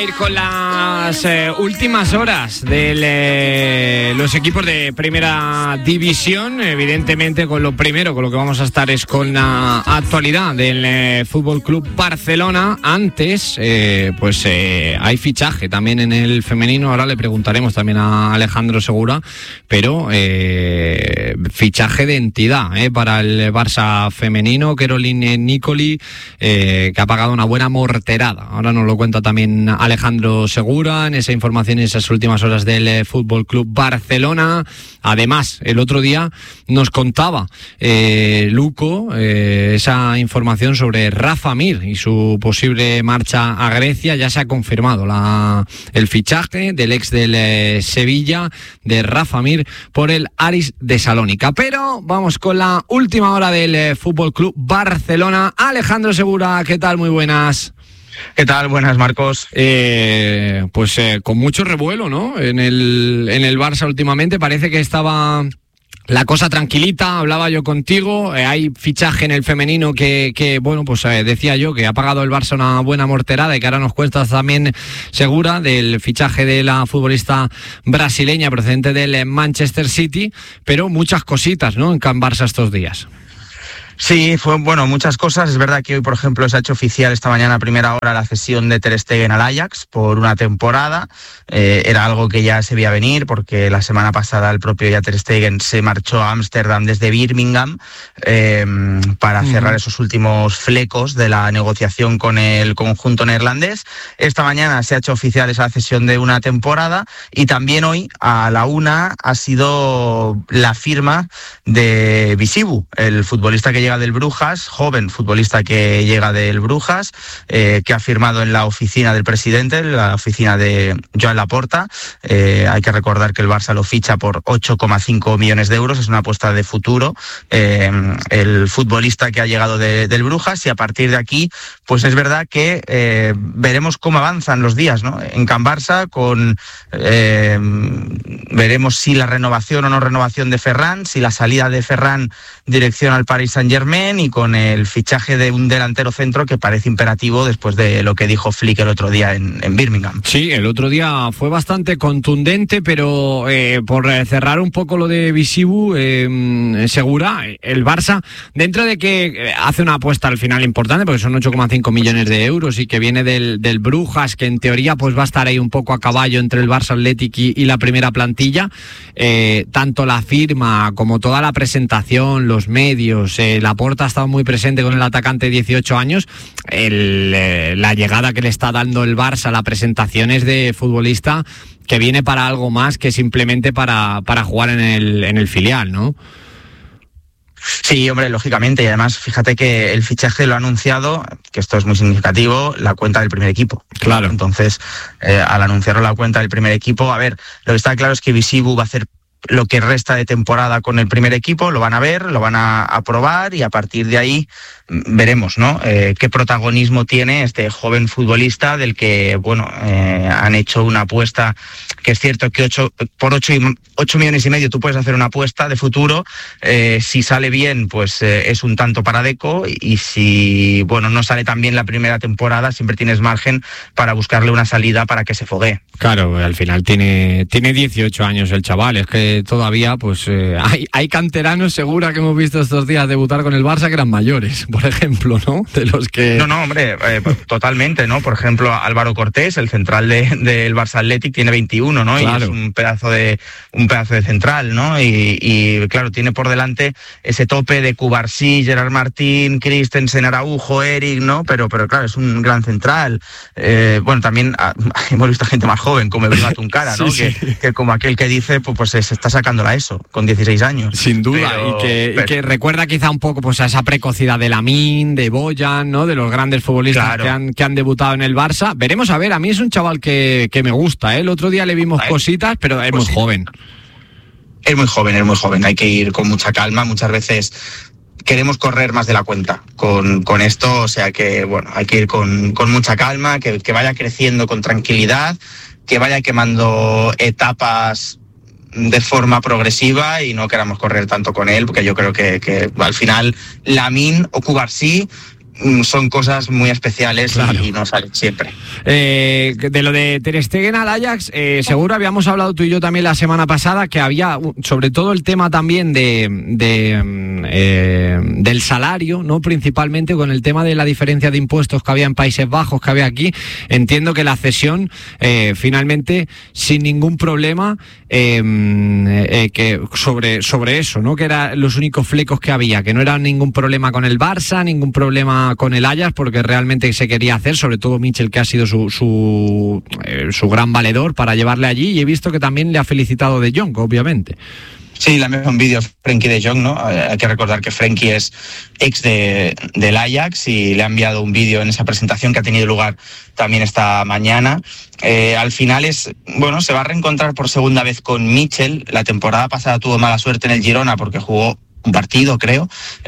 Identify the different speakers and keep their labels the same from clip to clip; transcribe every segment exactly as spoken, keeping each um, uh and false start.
Speaker 1: Con las eh, últimas horas de eh, los equipos de primera división, evidentemente con lo primero, con lo que vamos a estar es con la actualidad del eh, Fútbol Club Barcelona. Antes, eh, pues eh, hay fichaje también en el femenino, ahora le preguntaremos también a Alejandro Segura, pero eh, fichaje de entidad eh, para el Barça femenino, Caroline Nicoli, eh, que ha pagado una buena morterada. Ahora nos lo cuenta también Alejandro Alejandro Segura en esa información en esas últimas horas del eh, Fútbol Club Barcelona. Además, el otro día nos contaba eh, Luco eh, esa información sobre Rafa Mir y su posible marcha a Grecia. Ya se ha confirmado la, el fichaje del ex del eh, Sevilla, de Rafa Mir, por el Aris de Salónica. Pero vamos con la última hora del eh, Fútbol Club Barcelona. Alejandro Segura, ¿qué tal? Muy buenas.
Speaker 2: ¿Qué tal? Buenas, Marcos.
Speaker 1: Eh, pues eh, con mucho revuelo, ¿no? En el, en el Barça últimamente parece que estaba la cosa tranquilita. Hablaba yo contigo, eh, hay fichaje en el femenino que, que bueno, pues eh, decía yo que ha pagado el Barça una buena morterada y que ahora nos cuesta también Segura del fichaje de la futbolista brasileña procedente del Manchester City, pero muchas cositas, ¿no? En Can Barça estos días.
Speaker 2: Sí, fue bueno, muchas cosas. Es verdad que hoy, por ejemplo, se ha hecho oficial esta mañana a primera hora la cesión de Ter Stegen al Ajax por una temporada. Eh, era algo que ya se veía venir porque la semana pasada el propio ya Ter Stegen se marchó a Ámsterdam desde Birmingham eh, para cerrar uh-huh. esos últimos flecos de la negociación con el conjunto neerlandés. Esta mañana se ha hecho oficial esa cesión de una temporada y también hoy a la una ha sido la firma de Bizibu, el futbolista que llega del Brujas, joven futbolista que llega del Brujas, eh, que ha firmado en la oficina del presidente, la oficina de Joan Laporta. Eh, hay que recordar que el Barça lo ficha por ocho coma cinco millones de euros, es una apuesta de futuro, eh, el futbolista que ha llegado de, del Brujas, y a partir de aquí, pues es verdad que eh, veremos cómo avanzan los días, ¿no? En Can Barça, con eh, veremos si la renovación o no renovación de Ferran, si la salida de Ferran dirección al Paris Saint-Germain, y con el fichaje de un delantero centro que parece imperativo después de lo que dijo Flick el otro día en, en Birmingham.
Speaker 1: Sí, el otro día fue bastante contundente, pero eh, por cerrar un poco lo de Bizibu, eh, Segura, el Barça, dentro de que hace una apuesta al final importante, porque son ocho coma cinco millones de euros y que viene del, del Brujas, que en teoría pues va a estar ahí un poco a caballo entre el Barça Athletic y, y la primera plantilla, eh, tanto la firma como toda la presentación, los medios, eh, la Laporta ha estado muy presente con el atacante de dieciocho años. El, eh, la llegada que le está dando el Barça, la presentación es de futbolista que viene para algo más que simplemente para, para jugar en el, en el filial, ¿no?
Speaker 2: Sí, hombre, lógicamente, y además fíjate que el fichaje lo ha anunciado, que esto es muy significativo, la cuenta del primer equipo.
Speaker 1: Claro.
Speaker 2: Entonces, eh, al anunciarlo la cuenta del primer equipo, a ver, lo que está claro es que Bizibu va a hacer lo que resta de temporada con el primer equipo, lo van a ver, lo van a, a probar, y a partir de ahí veremos, ¿no? Eh, qué protagonismo tiene este joven futbolista del que, bueno, eh, han hecho una apuesta, que es cierto que ocho, por ocho, ocho millones y medio tú puedes hacer una apuesta de futuro, eh, si sale bien, pues eh, es un tanto para Deco, y si, bueno, no sale tan bien la primera temporada, siempre tienes margen para buscarle una salida para que se foguee.
Speaker 1: Claro, al final tiene, tiene dieciocho años el chaval, es que todavía pues eh, hay, hay canteranos, Segura, que hemos visto estos días debutar con el Barça que eran mayores, por ejemplo, ¿no? De los que...
Speaker 2: No, no, hombre, eh, totalmente, ¿no? Por ejemplo, Álvaro Cortés, el central de, del Barça Athletic, tiene veintiuno, ¿no?
Speaker 1: Claro.
Speaker 2: Y es un pedazo de un pedazo de central, ¿no? Y, y claro, tiene por delante ese tope de Cubarsí, Gerard Martín, Christensen, Araujo, Eric, ¿no? Pero, pero claro, es un gran central. Eh, bueno, también ah, hemos visto gente más joven, como Ebrima Tuncara, ¿no? Sí, sí. Que, que como aquel que dice, pues, pues se está sacando la ESO con dieciséis años.
Speaker 1: Sin duda, pero, y, que, pero... y que recuerda quizá un poco pues a esa precocidad de Lamine, de Boyan, ¿no? De los grandes futbolistas claro. que, han, que han debutado en el Barça. Veremos a ver, a mí es un chaval que, que me gusta, ¿eh? El otro día le vimos cositas, pero es pues muy sí. joven.
Speaker 2: Es muy joven, es muy joven, hay que ir con mucha calma, muchas veces queremos correr más de la cuenta con, con esto, o sea que bueno, hay que ir con, con mucha calma, que, que vaya creciendo con tranquilidad, que vaya quemando etapas de forma progresiva y no queramos correr tanto con él, porque yo creo que, que al final Lamine o Cubarsí son cosas muy especiales, claro. y, y no salen siempre.
Speaker 1: Eh, de lo de Ter Stegen al Ajax, eh, seguro habíamos hablado tú y yo también la semana pasada que había, sobre todo el tema también de, de eh, del salario, ¿no? Principalmente con el tema de la diferencia de impuestos que había en Países Bajos, que había aquí. Entiendo que la cesión eh, finalmente sin ningún problema, eh, eh, que sobre, sobre eso, ¿no? Que eran los únicos flecos que había, que no era ningún problema con el Barça, ningún problema con el Ajax, porque realmente se quería hacer, sobre todo Michel, que ha sido su su, eh, su gran valedor para llevarle allí, y he visto que también le ha felicitado De Jong, obviamente.
Speaker 2: Sí, le ha enviado un vídeo Frenkie de Jong, ¿no? Hay que recordar que Frenkie es ex de, del Ajax y le ha enviado un vídeo en esa presentación que ha tenido lugar también esta mañana. Eh, al final es, bueno, se va a reencontrar por segunda vez con Michel. La temporada pasada tuvo mala suerte en el Girona porque jugó un partido, creo,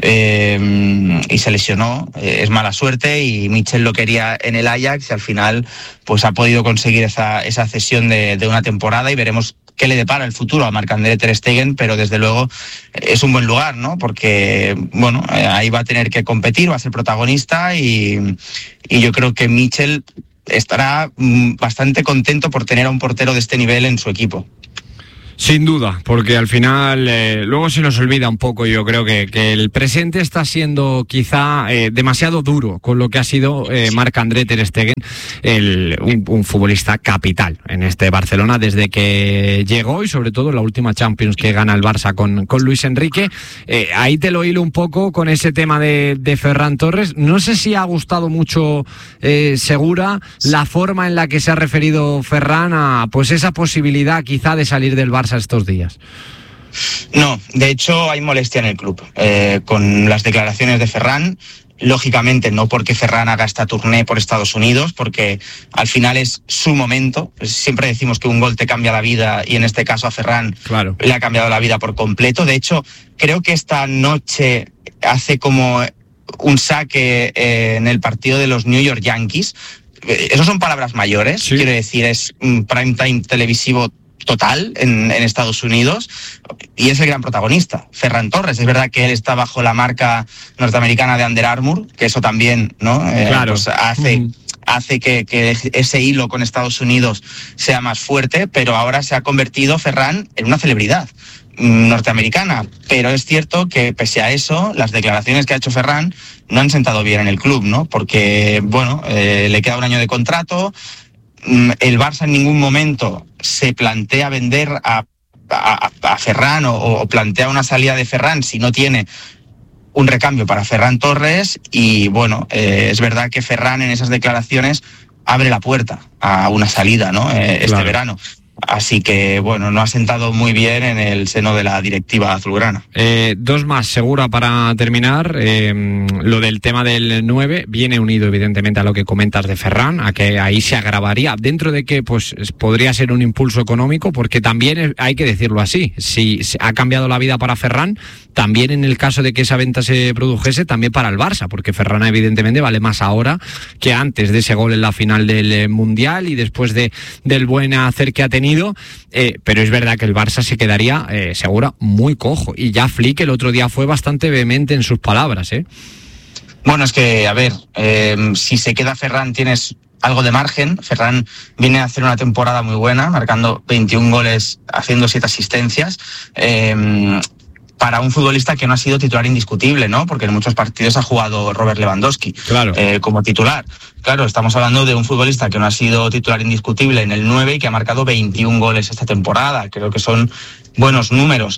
Speaker 2: eh, y se lesionó, eh, es mala suerte, y Michel lo quería en el Ajax y al final pues ha podido conseguir esa, esa cesión de, de una temporada, y veremos qué le depara el futuro a Marc-André Ter Stegen, pero desde luego es un buen lugar, ¿no? Porque, bueno, eh, ahí va a tener que competir, va a ser protagonista, y, y yo creo que Michel estará mm, bastante contento por tener a un portero de este nivel en su equipo.
Speaker 1: Sin duda, porque al final eh, luego se nos olvida un poco. Yo creo que, que el presente está siendo quizá eh, demasiado duro con lo que ha sido eh, Marc-André Ter Stegen, el, un, un futbolista capital en este Barcelona desde que llegó, y sobre todo la última Champions que gana el Barça con, con Luis Enrique. Eh, ahí te lo hilo un poco con ese tema de, de Ferran Torres. No sé si ha gustado mucho eh, Segura la forma en la que se ha referido Ferran a pues esa posibilidad quizá de salir del Barça estos días.
Speaker 2: No, de hecho hay molestia en el club eh, con las declaraciones de Ferran. Lógicamente no porque Ferran haga esta tournée por Estados Unidos, porque al final es su momento. Siempre decimos que un gol te cambia la vida, y en este caso a Ferran claro. le ha cambiado la vida por completo. De hecho, creo que esta noche hace como un saque eh, en el partido de los New York Yankees. Eso son palabras mayores, sí. Quiero decir, es un prime time televisivo total en, en Estados Unidos, y es el gran protagonista, Ferran Torres. Es verdad que él está bajo la marca norteamericana de Under Armour, que eso también, ¿no? Eh, claro. pues hace, mm. hace que, que ese hilo con Estados Unidos sea más fuerte, pero ahora se ha convertido Ferran en una celebridad norteamericana. Pero es cierto que pese a eso, las declaraciones que ha hecho Ferran no han sentado bien en el club, ¿no? Porque, bueno, eh, le queda un año de contrato. El Barça en ningún momento se plantea vender a, a, a Ferran o, o plantea una salida de Ferran si no tiene un recambio para Ferran Torres. Y bueno, eh, es verdad que Ferran en esas declaraciones abre la puerta a una salida, ¿no? Eh, este claro. verano. Así que, bueno, no ha sentado muy bien en el seno de la directiva azulgrana.
Speaker 1: Eh, dos más, Segura, para terminar. Eh, lo del tema del nueve viene unido, evidentemente, a lo que comentas de Ferran, a que ahí se agravaría, dentro de que pues podría ser un impulso económico, porque también hay que decirlo así, si ha cambiado la vida para Ferran, también en el caso de que esa venta se produjese, también para el Barça, porque Ferran evidentemente vale más ahora que antes de ese gol en la final del Mundial y después de del buen hacer que ha tenido. Eh, pero es verdad que el Barça se quedaría, eh, Segura, muy cojo. Y ya Flick el otro día fue bastante vehemente en sus palabras, ¿eh?
Speaker 2: Bueno, es que, a ver, eh, si se queda Ferran tienes algo de margen. Ferran viene a hacer una temporada muy buena, marcando veintiún goles, haciendo siete asistencias. Eh, para un futbolista que no ha sido titular indiscutible, ¿no? Porque en muchos partidos ha jugado Robert Lewandowski claro. eh, como titular. Claro, estamos hablando de un futbolista que no ha sido titular indiscutible en el nueve y que ha marcado veintiún goles esta temporada. Creo que son buenos números.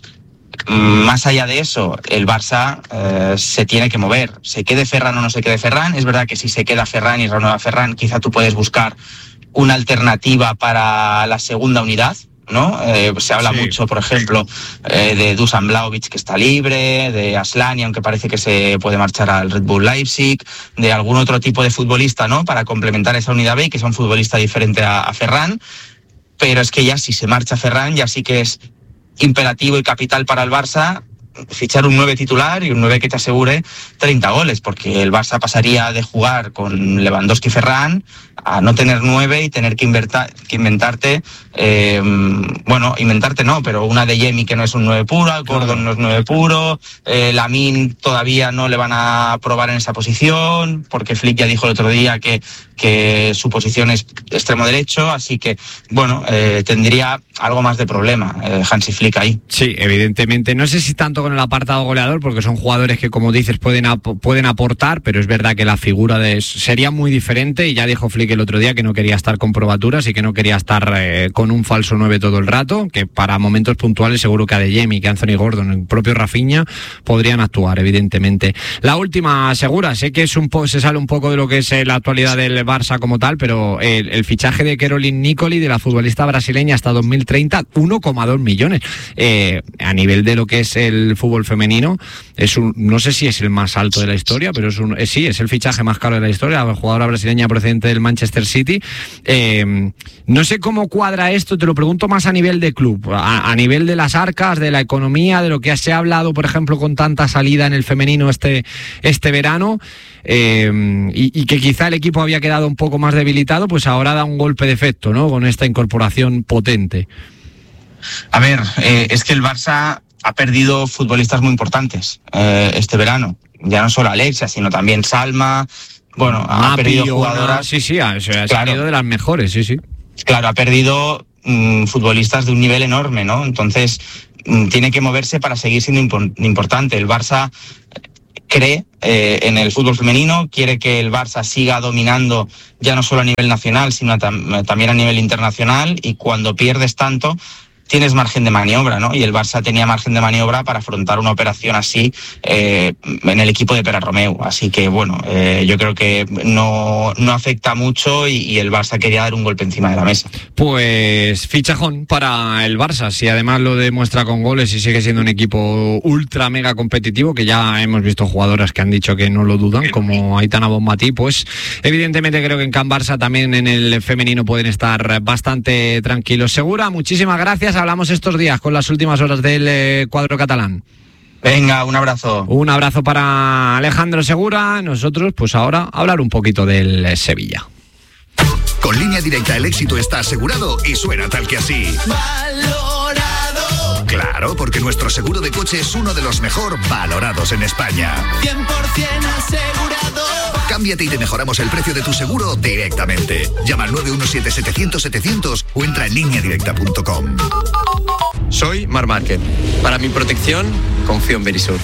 Speaker 2: Más allá de eso, el Barça eh, se tiene que mover. Se quede Ferran o no se quede Ferran. Es verdad que si se queda Ferran y renueva Ferran, quizá tú puedes buscar una alternativa para la segunda unidad, ¿no? Eh, se habla sí. mucho, por ejemplo, eh, de Dusan Vlahovic, que está libre, de Aslani, aunque parece que se puede marchar al Red Bull Leipzig, de algún otro tipo de futbolista, ¿no? Para complementar esa unidad B y que sea un futbolista diferente a, a Ferran. Pero es que ya si se marcha Ferran, ya sí que es imperativo y capital para el Barça fichar un nueve titular y un nueve que te asegure treinta goles, porque el Barça pasaría de jugar con Lewandowski y Ferran a no tener nueve y tener que, inverta, que inventarte, eh, bueno, inventarte no, pero una de Yemi que no es un nueve puro, Gordon no es nueve puro, eh, Lamine todavía no le van a probar en esa posición, porque Flick ya dijo el otro día que, que su posición es extremo derecho, así que, bueno, eh, tendría algo más de problema eh, Hansi Flick ahí.
Speaker 1: Sí, evidentemente. No sé si tanto con el apartado goleador, porque son jugadores que, como dices, pueden, ap- pueden aportar, pero es verdad que la figura de sería muy diferente, y ya dijo Flick el otro día que no quería estar con probaturas y que no quería estar eh, con un falso nueve todo el rato, que para momentos puntuales seguro que Adeyemi, que Anthony Gordon, el propio Rafinha podrían actuar, evidentemente. La última, Segura, sé que es un po- se sale un poco de lo que es eh, la actualidad del Barça como tal, pero el, el fichaje de Caroline Nicoli, de la futbolista brasileña, hasta dos mil treinta, uno coma dos millones. Eh, a nivel de lo que es el fútbol femenino, es un, no sé si es el más alto de la historia, pero es un, eh, sí, es el fichaje más caro de la historia, la jugadora brasileña procedente del Manchester City. Eh, no sé cómo cuadra esto, te lo pregunto más a nivel de club, a, a nivel de las arcas, de la economía, de lo que se ha hablado, por ejemplo, con tanta salida en el femenino este, este verano, eh, y, y que quizá el equipo había quedado un poco más debilitado, pues ahora da un golpe de efecto, ¿no?, con esta incorporación potente.
Speaker 2: A ver, eh, es que el Barça ha perdido futbolistas muy importantes eh, este verano. Ya no solo Alexia, sino también Salma. Bueno, ha
Speaker 1: Mapi,
Speaker 2: perdido
Speaker 1: una,
Speaker 2: jugadoras.
Speaker 1: sí, sí, ha, se ha
Speaker 2: claro,
Speaker 1: salido de las mejores, sí, sí.
Speaker 2: Claro, ha perdido mmm, futbolistas de un nivel enorme, ¿no? Entonces, mmm, tiene que moverse para seguir siendo impo- importante. El Barça cree eh, en el fútbol femenino, quiere que el Barça siga dominando ya no solo a nivel nacional, sino tam- también a nivel internacional, y cuando pierdes tanto, tienes margen de maniobra, ¿no? Y el Barça tenía margen de maniobra para afrontar una operación así eh, en el equipo de Pere Romeu. Así que, bueno, eh, yo creo que no, no afecta mucho, y, y el Barça quería dar un golpe encima de la mesa.
Speaker 1: Pues fichajón para el Barça, si además lo demuestra con goles y sigue siendo un equipo ultra mega competitivo, que ya hemos visto jugadoras que han dicho que no lo dudan, como Aitana Bonmatí, pues evidentemente creo que en Can Barça también en el femenino pueden estar bastante tranquilos. Segura, muchísimas gracias. Hablamos estos días con las últimas horas del eh, cuadro catalán.
Speaker 2: Venga, un abrazo.
Speaker 1: Un abrazo para Alejandro Segura. Nosotros, pues ahora, hablar un poquito del eh, Sevilla.
Speaker 3: Con Línea Directa el éxito está asegurado y suena tal que así. Valorado. Claro, porque nuestro seguro de coche es uno de los mejor valorados en España.
Speaker 4: cien por ciento asegurado.
Speaker 3: Cámbiate y te mejoramos el precio de tu seguro directamente. Llama al nueve uno siete, setecientos, setecientos o entra en línea directa punto com.
Speaker 5: Soy Marc Márquez. Para mi protección, confío en Verisur.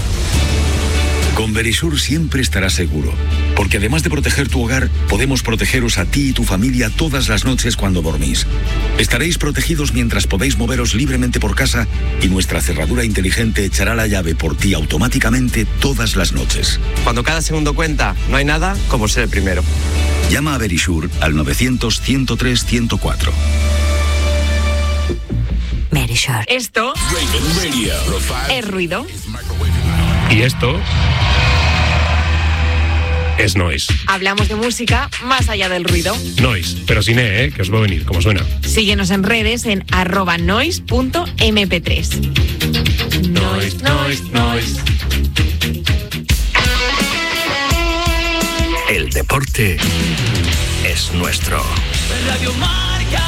Speaker 6: Con Verisur siempre estarás seguro, porque además de proteger tu hogar, podemos protegeros a ti y tu familia todas las noches cuando dormís. Estaréis protegidos mientras podéis moveros libremente por casa, y nuestra cerradura inteligente echará la llave por ti automáticamente todas las noches.
Speaker 5: Cuando cada segundo cuenta, no hay nada como ser el primero.
Speaker 6: Llama a Verisur al novecientos, ciento tres, ciento cuatro.
Speaker 7: Verisur.
Speaker 8: Esto es ruido.
Speaker 9: Y esto es noise.
Speaker 8: Hablamos de música más allá del ruido.
Speaker 9: Noise, pero sin E, ¿eh? Que os va a venir, como suena.
Speaker 8: Síguenos en redes en arroba noise punto eme pe tres.
Speaker 9: Noise, noise, noise.
Speaker 3: El deporte es nuestro.
Speaker 4: Radio Marca.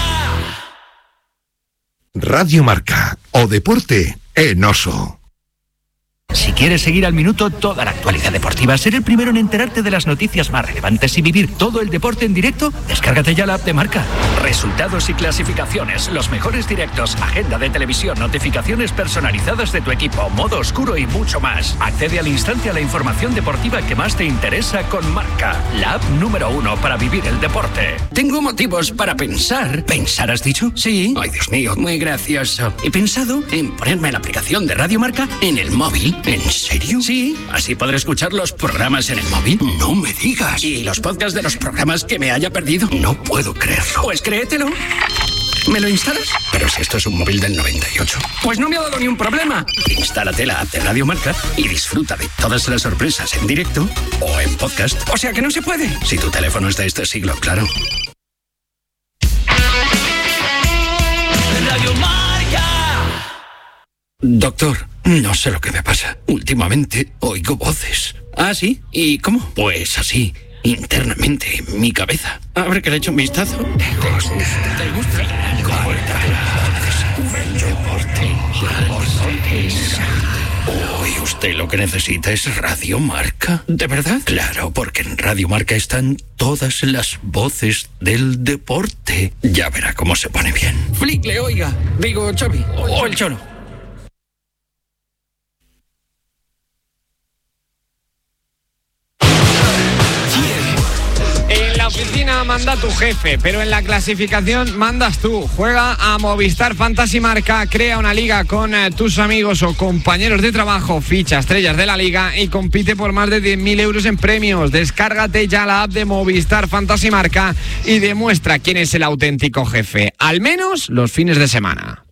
Speaker 3: Radio Marca o deporte en oso.
Speaker 10: Si quieres seguir al minuto toda la actualidad deportiva, ser el primero en enterarte de las noticias más relevantes y vivir todo el deporte en directo, descárgate ya la app de Marca. Resultados y clasificaciones, los mejores directos, agenda de televisión, notificaciones personalizadas de tu equipo, modo oscuro y mucho más. Accede al instante a la información deportiva que más te interesa con Marca, la app número uno para vivir el deporte.
Speaker 11: Tengo motivos para pensar. ¿Pensar has dicho? Sí. Ay, Dios mío, muy gracioso. He pensado en ponerme la aplicación de Radio Marca en el móvil. ¿En serio? Sí, así podré escuchar los programas en el móvil.
Speaker 3: No me digas.
Speaker 11: Y los podcasts de los programas que me haya perdido.
Speaker 3: No puedo creerlo.
Speaker 11: Pues créetelo. ¿Me lo instalas? Pero si esto es un móvil del noventa y ocho. Pues no me ha dado ni un problema. Instálate la app de Radio Marca y disfruta de todas las sorpresas en directo o en podcast. O sea que no se puede. Si tu teléfono es de este siglo, claro.
Speaker 4: Radio Marca.
Speaker 11: Doctor, no sé lo que me pasa. Últimamente oigo voces. ¿Ah, sí? ¿Y cómo? Pues así, internamente, en mi cabeza. A ver que le echo un vistazo. ¿Te gusta? ¿Te gusta? Uy, usted lo que necesita es Radio Marca. ¿De verdad? Claro, porque en Radio Marca están todas las voces del deporte. Ya verá cómo se pone bien. Flickle, oiga. Digo, Xavi. O el Cholo.
Speaker 1: En la oficina manda tu jefe, pero en la clasificación mandas tú. Juega a Movistar Fantasy Marca, crea una liga con eh, tus amigos o compañeros de trabajo, ficha estrellas de la liga y compite por más de diez mil euros en premios. Descárgate ya la app de Movistar Fantasy Marca y demuestra quién es el auténtico jefe, al menos los fines de semana.